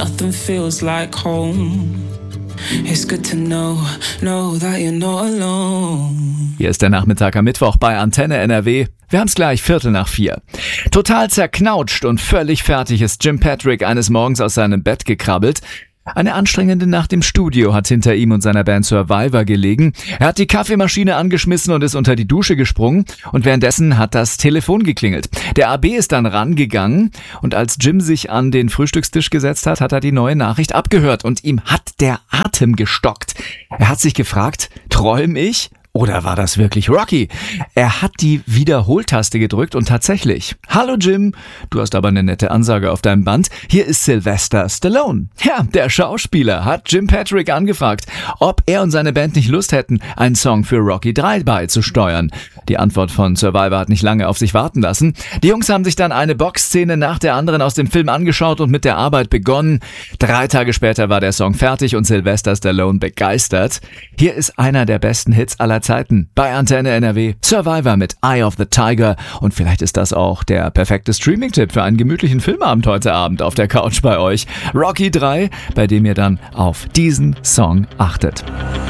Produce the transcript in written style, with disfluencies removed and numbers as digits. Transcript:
nothing feels like home. It's good to know that you're not alone. Hier ist der Nachmittag am Mittwoch bei Antenne NRW. Wir haben's gleich 3:45. Total zerknautscht und völlig fertig ist Jim Patrick eines Morgens aus seinem Bett gekrabbelt. Eine anstrengende Nacht im Studio hat hinter ihm und seiner Band Survivor gelegen. Er hat die Kaffeemaschine angeschmissen und ist unter die Dusche gesprungen und währenddessen hat das Telefon geklingelt. Der AB ist dann rangegangen und als Jim sich an den Frühstückstisch gesetzt hat, hat er die neue Nachricht abgehört und ihm hat der Atem gestockt. Er hat sich gefragt, träum ich? Oder war das wirklich Rocky? Er hat die Wiederholtaste gedrückt und tatsächlich. Hallo Jim, du hast aber eine nette Ansage auf deinem Band. Hier ist Sylvester Stallone. Ja, der Schauspieler hat Jim Patrick angefragt, ob er und seine Band nicht Lust hätten, einen Song für Rocky 3 beizusteuern. Die Antwort von Survivor hat nicht lange auf sich warten lassen. Die Jungs haben sich dann eine Boxszene nach der anderen aus dem Film angeschaut und mit der Arbeit begonnen. 3 Tage später war der Song fertig und Sylvester Stallone begeistert. Hier ist einer der besten Hits aller Zeiten bei Antenne NRW. Survivor mit Eye of the Tiger. Und vielleicht ist das auch der perfekte Streaming-Tipp für einen gemütlichen Filmabend heute Abend auf der Couch bei euch. Rocky 3, bei dem ihr dann auf diesen Song achtet.